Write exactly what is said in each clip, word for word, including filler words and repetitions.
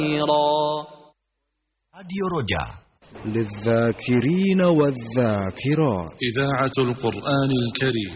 راديو رجاء للذاكرين والذاكرات إذاعة القرآن الكريم.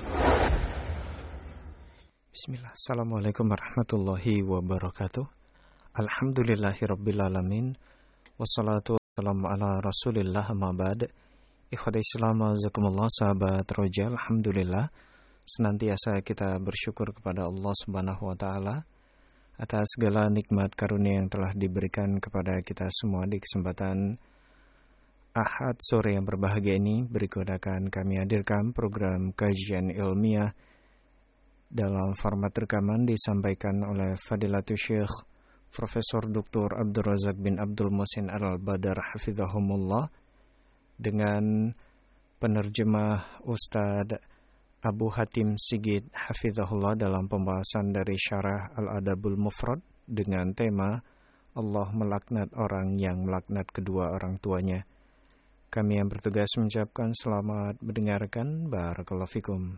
Bismillah. Assalamualaikum warahmatullahi wabarakatuh. Alhamdulillahirrabbilalamin. Wassalatu wassalamu ala rasulillah amma ba'd. Ikhwati Islam azakumullah, sahabat roja, alhamdulillah senantiasa kita bersyukur kepada Allah Subhanahu wa taala atas segala nikmat karunia yang telah diberikan kepada kita semua di kesempatan Ahad sore yang berbahagia ini. Berikut akan kami hadirkan program kajian ilmiah dalam format rekaman disampaikan oleh Fadilatul Syekh Profesor Doktor Abdul Razak bin Abdul Muhsin Al-Badar hafizahumullah dengan penerjemah Ustadz Abu Hatim Sigit hafizahullah dalam pembahasan dari Syarah Al-Adabul Mufrad dengan tema Allah melaknat orang yang melaknat kedua orang tuanya. Kami yang bertugas mengucapkan selamat mendengarkan. Barakallahu fikum.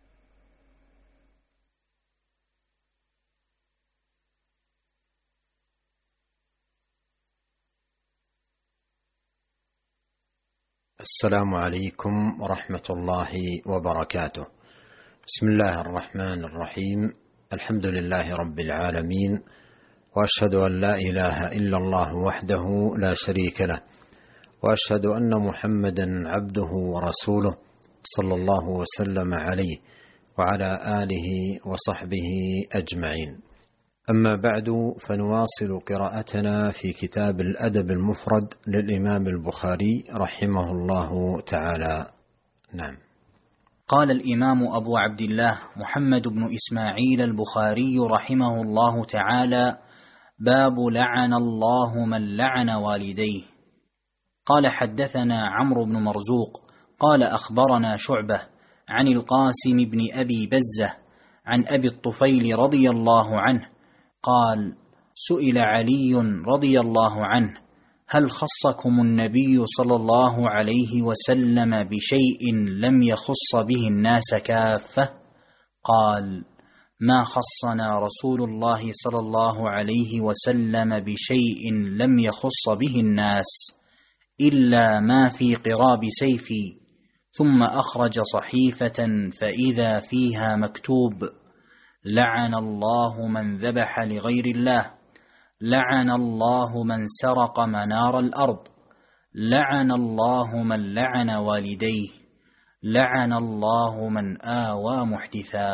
السلام عليكم ورحمة الله وبركاته. بسم الله الرحمن الرحيم. الحمد لله رب العالمين، وأشهد أن لا إله إلا الله وحده لا شريك له، وأشهد أن محمدا عبده ورسوله صلى الله وسلم عليه وعلى آله وصحبه أجمعين. أما بعد، فنواصل قراءتنا في كتاب الأدب المفرد للإمام البخاري رحمه الله تعالى. نعم. قال الإمام أبو عبد الله محمد بن إسماعيل البخاري رحمه الله تعالى: باب لعن الله من لعن والديه. قال حدثنا عمرو بن مرزوق قال أخبرنا شعبة عن القاسم بن أبي بزة عن أبي الطفيل رضي الله عنه قال: سئل علي رضي الله عنه: هل خصكم النبي صلى الله عليه وسلم بشيء لم يخص به الناس كافة؟ قال: ما خصنا رسول الله صلى الله عليه وسلم بشيء لم يخص به الناس إلا ما في قراب سيفي. ثم أخرج صحيفة فإذا فيها مكتوب: لعن الله من ذبح لغير الله، لعن الله من سرق منار الأرض، لعن الله من لعن والديه، لعن الله من آوى محدثا.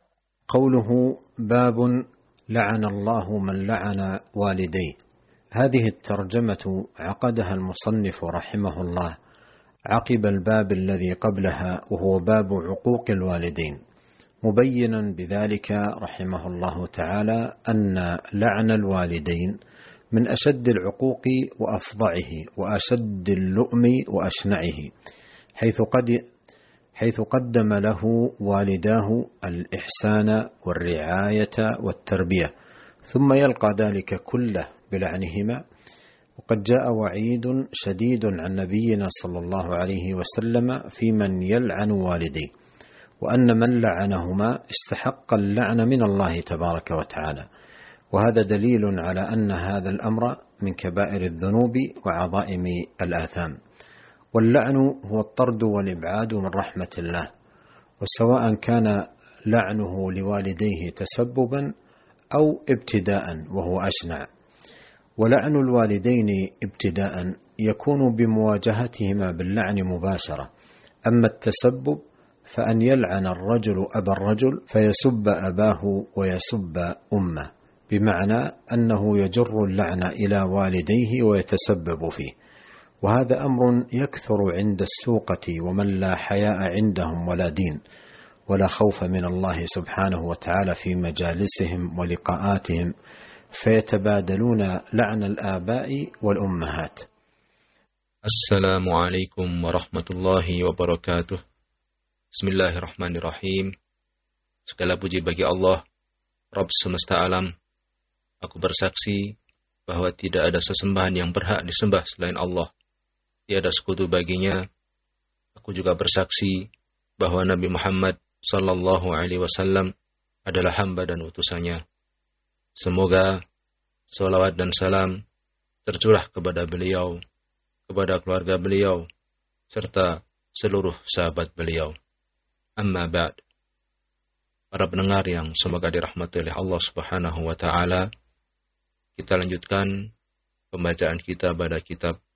قوله باب لعن الله من لعن والديه، هذه الترجمة عقدها المصنف رحمه الله عقب الباب الذي قبلها، وهو باب عقوق الوالدين، مبينا بذلك رحمه الله تعالى أن لعن الوالدين من أشد العقوق وأفظعه وأشد اللؤم وأشنعه، حيث قد حيث قدم له والداه الإحسان والرعاية والتربية، ثم يلقى ذلك كله بلعنهما. وقد جاء وعيد شديد عن نبينا صلى الله عليه وسلم في من يلعن والديه، وأن من لعنهما استحق اللعن من الله تبارك وتعالى، وهذا دليل على أن هذا الأمر من كبائر الذنوب وعظائم الآثام. واللعن هو الطرد والإبعاد من رحمة الله، وسواء كان لعنه لوالديه تسببا أو ابتداء وهو أشنع. ولعن الوالدين ابتداء يكون بمواجهتهما باللعن مباشرة، أما التسبب فأن يلعن الرجل أبا الرجل فيسب أباه ويسب أمه، بمعنى أنه يجر اللعن إلى والديه ويتسبب فيه، وهذا أمر يكثر عند السوقة ومن لا حياء عندهم ولا دين ولا خوف من الله سبحانه وتعالى في مجالسهم ولقاءاتهم، فيتبادلون لعن الآباء والأمهات. السلام عليكم ورحمة الله وبركاته. Bismillahirrahmanirrahim. Segala puji bagi Allah, Rabb semesta alam. Aku bersaksi bahwa tidak ada sesembahan yang berhak disembah selain Allah. Tiada sekutu baginya. Aku juga bersaksi bahwa Nabi Muhammad sallallahu alaihi wasallam adalah hamba dan utusannya. Semoga salawat dan salam tercurah kepada beliau, kepada keluarga beliau, serta seluruh sahabat beliau. Amma ba'd. Para pendengar yang semoga dirahmati oleh Allah Subhanahu wa taala, kita lanjutkan pembacaan kita pada kitab